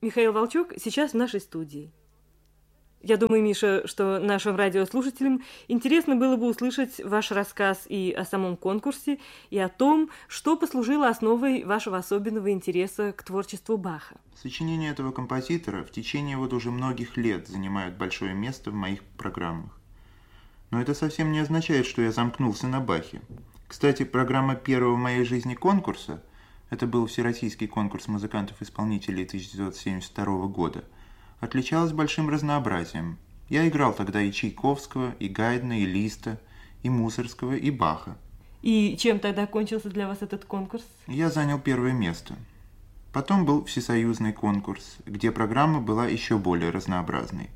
Михаил Волчок сейчас в нашей студии. Я думаю, Миша, что нашим радиослушателям интересно было бы услышать ваш рассказ и о самом конкурсе, и о том, что послужило основой вашего особенного интереса к творчеству Баха. Сочинения этого композитора в течение уже многих лет занимают большое место в моих программах. Но это совсем не означает, что я замкнулся на Бахе. Кстати, программа первого в моей жизни конкурса, это был Всероссийский конкурс музыкантов-исполнителей 1972 года, отличалась большим разнообразием. Я играл тогда и Чайковского, и Гайдна, и Листа, и Мусоргского, и Баха. И чем тогда кончился для вас этот конкурс? Я занял первое место. Потом был всесоюзный конкурс, где программа была еще более разнообразной.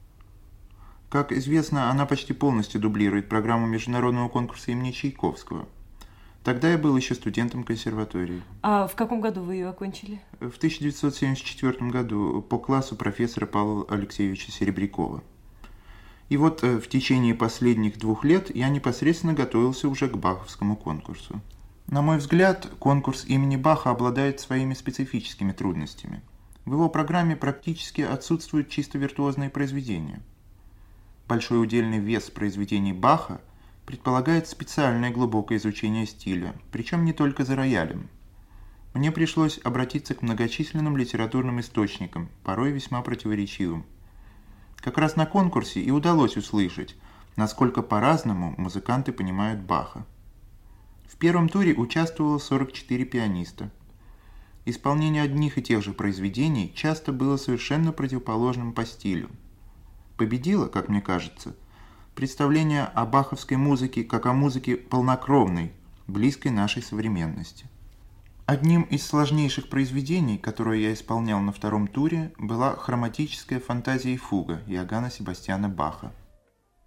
Как известно, она почти полностью дублирует программу международного конкурса имени Чайковского. Тогда я был еще студентом консерватории. А в каком году вы ее окончили? В 1974 году по классу профессора Павла Алексеевича Серебрякова. И вот в течение последних 2 лет я непосредственно готовился уже к баховскому конкурсу. На мой взгляд, конкурс имени Баха обладает своими специфическими трудностями. В его программе практически отсутствуют чисто виртуозные произведения. Большой удельный вес произведений Баха предполагает специальное глубокое изучение стиля, причем не только за роялем. Мне пришлось обратиться к многочисленным литературным источникам, порой весьма противоречивым. Как раз на конкурсе и удалось услышать, насколько по-разному музыканты понимают Баха. В первом туре участвовало 44 пианиста. Исполнение одних и тех же произведений часто было совершенно противоположным по стилю. Победило, как мне кажется, представление о баховской музыке как о музыке полнокровной, близкой нашей современности. Одним из сложнейших произведений, которое я исполнял на втором туре, была хроматическая фантазия и фуга Иоганна Себастьяна Баха.